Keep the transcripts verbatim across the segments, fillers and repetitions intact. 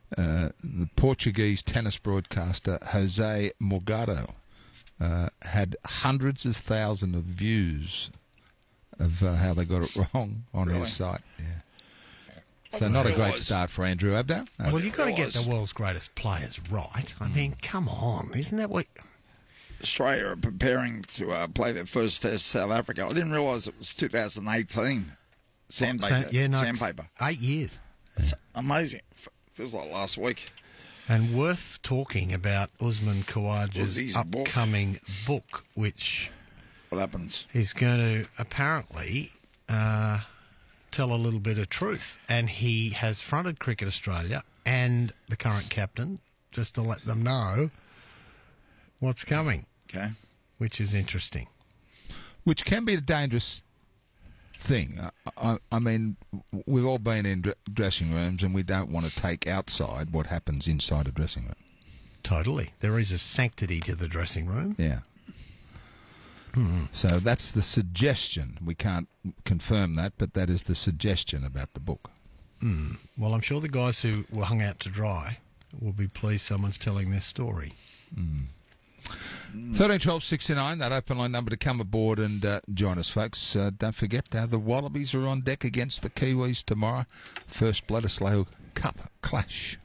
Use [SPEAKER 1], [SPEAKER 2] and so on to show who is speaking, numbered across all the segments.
[SPEAKER 1] uh, the Portuguese tennis broadcaster Jose Morgado uh, had hundreds of thousands of views of uh, how they got it wrong on
[SPEAKER 2] Really?
[SPEAKER 1] his site. Yeah. So not a great start for Andrew Abdo. No.
[SPEAKER 3] Well, you've got to get the world's greatest players right. I mean, come on. Isn't that what...
[SPEAKER 2] Australia are preparing to uh, play their first test South Africa. I didn't realise it was two thousand eighteen. Sandpaper.
[SPEAKER 3] Sa- yeah, no,
[SPEAKER 2] Sandpaper.
[SPEAKER 3] Eight years.
[SPEAKER 2] It's amazing. F- Feels like last week.
[SPEAKER 3] And worth talking about Usman Khawaja's
[SPEAKER 2] Uzi's
[SPEAKER 3] upcoming book. book, which
[SPEAKER 2] What happens?
[SPEAKER 3] he's going to apparently uh, tell a little bit of truth. And he has fronted Cricket Australia and the current captain just to let them know what's coming,
[SPEAKER 2] Okay.
[SPEAKER 3] which is interesting.
[SPEAKER 1] Which can be a dangerous thing. I, I, I mean, we've all been in dr- dressing rooms and we don't want to take outside what happens inside a dressing room.
[SPEAKER 3] Totally. There is a sanctity to the dressing room.
[SPEAKER 1] Yeah.
[SPEAKER 3] Hmm.
[SPEAKER 1] So that's the suggestion. We can't confirm that, but that is the suggestion about the book.
[SPEAKER 3] Hmm. Well, I'm sure the guys who were hung out to dry will be pleased someone's telling their story.
[SPEAKER 1] Mm. thirteen twelve sixty-nine, that open line number to come aboard and uh, join us, folks. Uh, don't forget, uh, the Wallabies are on deck against the Kiwis tomorrow. First Bledisloe Cup clash.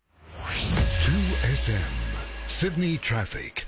[SPEAKER 4] two S M, Sydney traffic.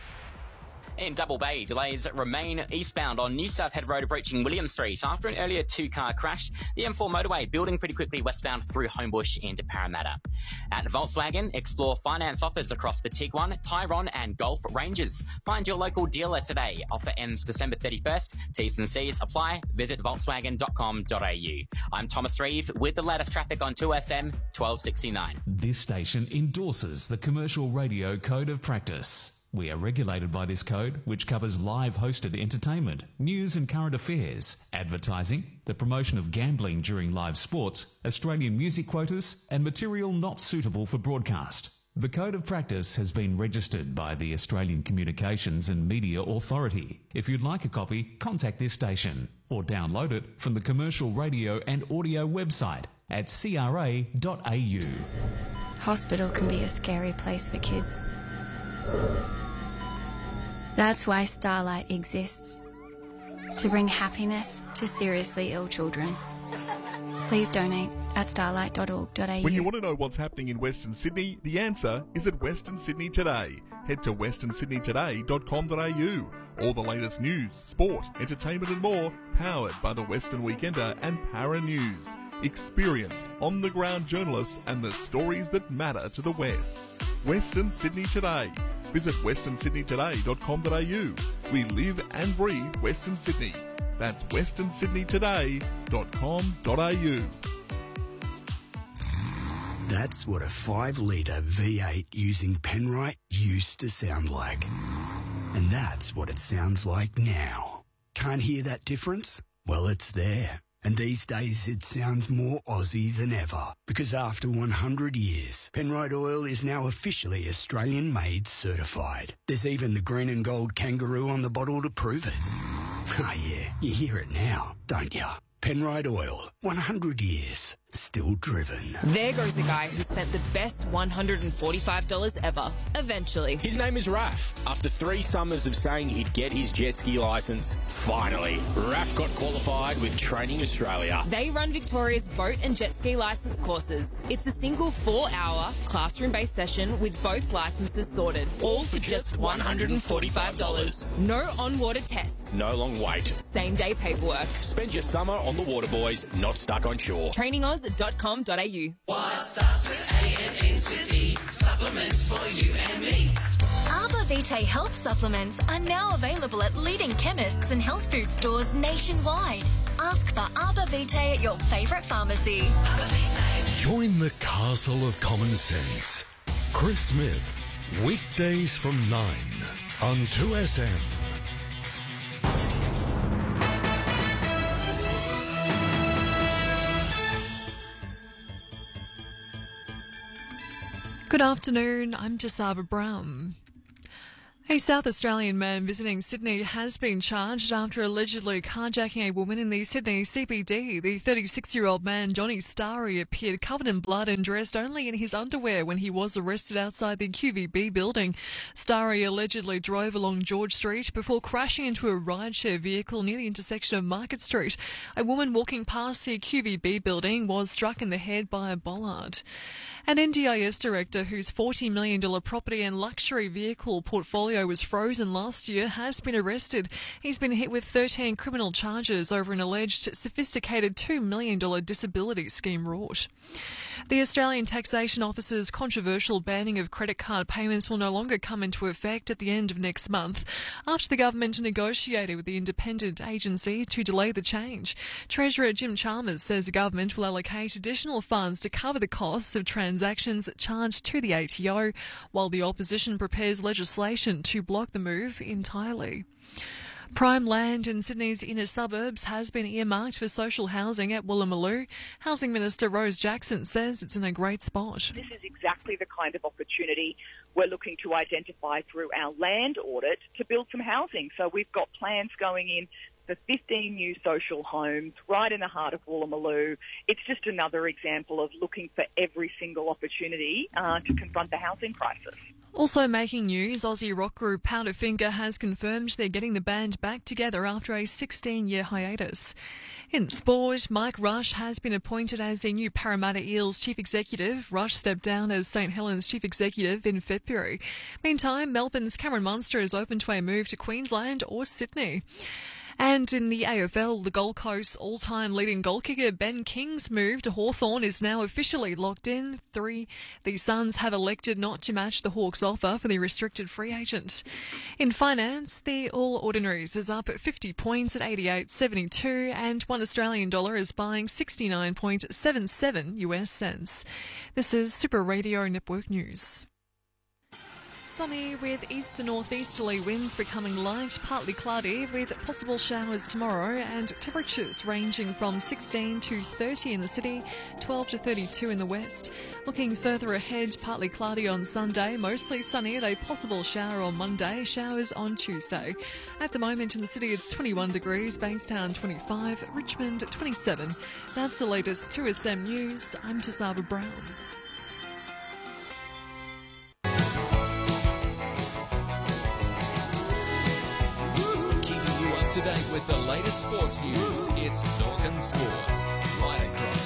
[SPEAKER 5] In Double Bay, delays remain eastbound on New South Head Road approaching William Street after an earlier two-car crash. The M four motorway building pretty quickly westbound through Homebush into Parramatta. At Volkswagen, explore finance offers across the Tiguan, Tyrone and Golf ranges. Find your local dealer today. Offer ends December thirty-first. T's and C's apply. Visit volkswagen dot com dot a u. I'm Thomas Reeve with the latest traffic on two S M twelve sixty-nine.
[SPEAKER 6] This station endorses the Commercial Radio Code of Practice. We are regulated by this code, which covers live hosted entertainment, news and current affairs, advertising, the promotion of gambling during live sports, Australian music quotas, and material not suitable for broadcast. The Code of Practice has been registered by the Australian Communications and Media Authority. If you'd like a copy, contact this station or download it from the Commercial Radio and Audio website at c r a dot a u.
[SPEAKER 7] Hospital can be a scary place for kids. That's why Starlight exists, to bring happiness to seriously ill children. Please donate at starlight dot org dot a u.
[SPEAKER 8] When you want to know what's happening in Western Sydney, the answer is at Western Sydney Today. Head to western sydney today dot com dot a u. All the latest news, sport, entertainment and more, powered by the Western Weekender and Para News. Experienced, on-the-ground journalists and the stories that matter to the West. Western Sydney Today. Visit western sydney today dot com dot a u. We live and breathe Western Sydney. That's western sydney today dot com dot a u.
[SPEAKER 9] That's what a five litre V eight using Penrite used to sound like. And that's what it sounds like now. Can't hear that difference? Well, it's there. And these days it sounds more Aussie than ever. Because after one hundred years, Penrite Oil is now officially Australian-made certified. There's even the green and gold kangaroo on the bottle to prove it. Oh yeah, you hear it now, don't you? Penrite Oil, one hundred years, still driven.
[SPEAKER 10] There goes a guy who spent the best one hundred forty-five dollars ever, eventually.
[SPEAKER 11] His name is Raf. After three summers of saying he'd get his jet ski licence, finally, Raf got qualified with Training Australia.
[SPEAKER 10] They run Victoria's boat and jet ski licence courses. It's a single four-hour classroom-based session with both licences sorted, all for just one hundred forty-five dollars. No on-water test.
[SPEAKER 11] No long wait.
[SPEAKER 10] Same-day paperwork.
[SPEAKER 11] Spend your summer on the water, boys, not stuck on shore.
[SPEAKER 10] training oz dot com dot a u.
[SPEAKER 12] What starts with A and ends with E? Supplements for you and me.
[SPEAKER 13] Arbor Vitae health supplements are now available at leading chemists and health food stores nationwide. Ask for Arbor Vitae at your favourite pharmacy.
[SPEAKER 4] Join the castle of common sense. Chris Smith, weekdays from nine on two S M.
[SPEAKER 14] Good afternoon, I'm Jasava Brown. A South Australian man visiting Sydney has been charged after allegedly carjacking a woman in the Sydney C B D. The thirty-six-year-old man, Johnny Starry, appeared covered in blood and dressed only in his underwear when he was arrested outside the Q V B building. Starry allegedly drove along George Street before crashing into a rideshare vehicle near the intersection of Market Street. A woman walking past the Q V B building was struck in the head by a bollard. An N D I S director whose forty million dollars property and luxury vehicle portfolio was frozen last year has been arrested. He's been hit with thirteen criminal charges over an alleged sophisticated two million dollars disability scheme wrought. The Australian Taxation Office's controversial banning of credit card payments will no longer come into effect at the end of next month after the government negotiated with the independent agency to delay the change. Treasurer Jim Chalmers says the government will allocate additional funds to cover the costs of transactions charged to the A T O, while the opposition prepares legislation to block the move entirely. Prime land in Sydney's inner suburbs has been earmarked for social housing at Woolloomooloo. Housing Minister Rose Jackson says it's in a great spot.
[SPEAKER 15] This is exactly the kind of opportunity we're looking to identify through our land audit to build some housing. So we've got plans going in for fifteen new social homes right in the heart of Woolloomooloo. It's just another example of looking for every single opportunity uh, to confront the housing crisis.
[SPEAKER 14] Also making news, Aussie rock group Powderfinger has confirmed they're getting the band back together after a sixteen-year hiatus. In sport, Mike Rush has been appointed as the new Parramatta Eels chief executive. Rush stepped down as St Helens chief executive in February. Meantime, Melbourne's Cameron Munster is open to a move to Queensland or Sydney. And in the A F L, the Gold Coast's all-time leading goal kicker Ben King's move to Hawthorn is now officially locked in. Three, the Suns have elected not to match the Hawks' offer for the restricted free agent. In finance, the All Ordinaries is up fifty points at eighty-eight seventy-two, and one Australian dollar is buying sixty-nine point seven seven U S cents. This is Super Radio Network News. Sunny with east to northeasterly winds becoming light, partly cloudy with possible showers tomorrow, and temperatures ranging from sixteen to thirty in the city, twelve to thirty-two in the west. Looking further ahead, partly cloudy on Sunday, mostly sunny with a possible shower on Monday, showers on Tuesday. At the moment in the city it's twenty-one degrees, Bankstown twenty-five, Richmond twenty-seven. That's the latest two S M News. I'm Tasaba Brown.
[SPEAKER 16] To date with the latest sports news, it's Talkin' Sport.